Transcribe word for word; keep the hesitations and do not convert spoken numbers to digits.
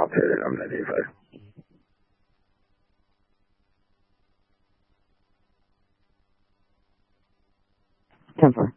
I'll put it on the Devo. ten four.